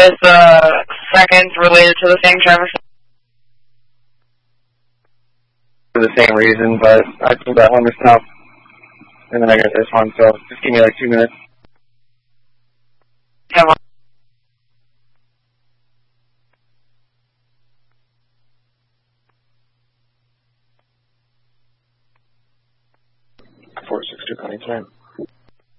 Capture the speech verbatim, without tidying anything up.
is the second related to the same traffic stop? For the same reason, but I told that one to stop, and then I got this one, so just give me like two minutes. Come on. four six two, Connie time.